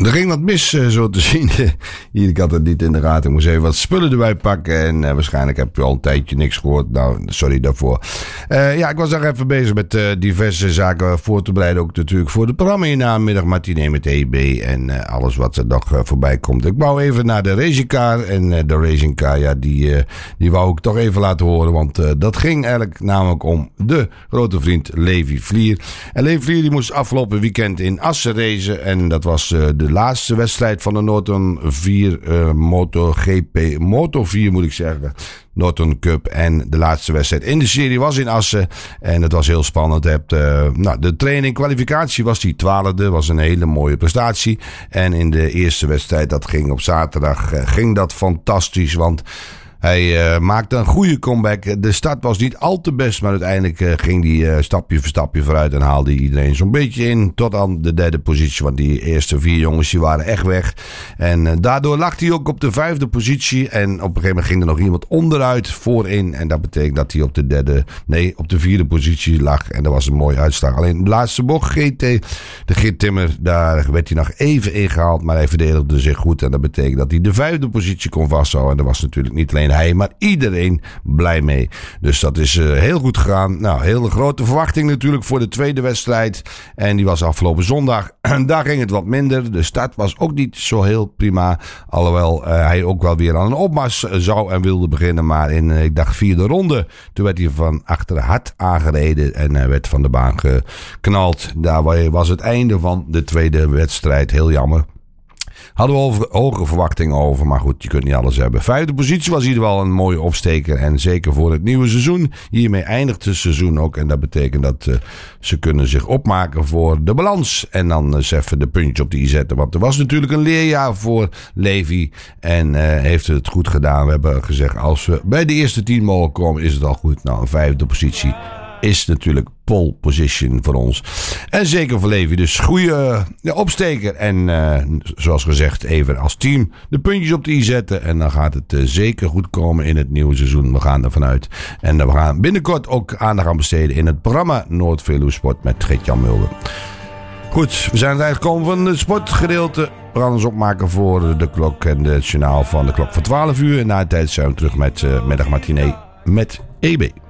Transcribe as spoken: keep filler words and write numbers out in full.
Er ging wat mis, uh, zo te zien. Hier, ik had het niet in de gaten. Ik moest even wat spullen erbij pakken. En uh, waarschijnlijk heb je al een tijdje niks gehoord. Nou, sorry daarvoor. Uh, ja, ik was daar even bezig met uh, diverse zaken voor te bereiden. Ook natuurlijk voor het programma in namiddag matinee met E B. En uh, alles wat er nog uh, voorbij komt. Ik wou even naar de racingcar. En uh, de racingcar, ja, die, uh, die wou ik toch even laten horen. Want uh, dat ging eigenlijk namelijk om de grote vriend Levi Vlier. En Levi Vlier die moest afgelopen weekend in Assen racen. En dat was uh, de laatste wedstrijd van de Norton vier uh, MotoGP. Moto vier moet ik zeggen. Norton Cup. En de laatste wedstrijd in de serie was in Assen. En het was heel spannend. Hebt, uh, nou, de training kwalificatie was die twaalfde. Was een hele mooie prestatie. En in de eerste wedstrijd, dat ging op zaterdag, uh, ging dat fantastisch. Want hij uh, maakte een goede comeback. De start was niet al te best, maar uiteindelijk uh, ging hij uh, stapje voor stapje vooruit en haalde hij iedereen zo'n beetje in tot aan de derde positie. Want die eerste vier jongens die waren echt weg. En uh, daardoor lag hij ook op de vijfde positie. En op een gegeven moment ging er nog iemand onderuit voorin. En dat betekent dat hij op de derde, nee, op de vierde positie lag. En dat was een mooie uitslag. Alleen de laatste bocht, G T, de Geert Timmer, daar werd hij nog even ingehaald. Maar hij verdedigde zich goed. En dat betekent dat hij de vijfde positie kon vasthouden. En dat was natuurlijk niet alleen hij, maar iedereen blij mee. Dus dat is uh, heel goed gegaan. Nou, hele grote verwachting natuurlijk voor de tweede wedstrijd. En die was afgelopen zondag. Daar ging het wat minder. De start was ook niet zo heel prima. Alhoewel uh, hij ook wel weer aan een opmars zou en wilde beginnen. Maar in, uh, ik dacht, vierde ronde. Toen werd hij van achter hard aangereden. En hij werd van de baan geknald. Daar was het einde van de tweede wedstrijd. Heel jammer. Hadden we over, hoge verwachtingen over, maar goed, je kunt niet alles hebben. Vijfde positie was in ieder geval een mooie opsteker. En zeker voor het nieuwe seizoen. Hiermee eindigt het seizoen ook. En dat betekent dat uh, ze kunnen zich opmaken voor de balans. En dan eens even de puntjes op de i zetten. Want er was natuurlijk een leerjaar voor Levi. En uh, heeft het goed gedaan. We hebben gezegd, als we bij de eerste tien mogen komen, is het al goed. Nou, een vijfde positie is natuurlijk pole position voor ons. En zeker voor Levi. Dus goede ja, opsteker. En uh, zoals gezegd, even als team de puntjes op de i zetten. En dan gaat het uh, zeker goed komen in het nieuwe seizoen. We gaan ervan uit. En we gaan binnenkort ook aandacht aan besteden in het programma Noord-Veluwe Sport met Geert-Jan Mulder. Goed, we zijn aan het eind gekomen van het sportgedeelte. We gaan ons opmaken voor de klok en het journaal van de klok van twaalf uur. En na de tijd zijn we terug met uh, middagmatinee met E B.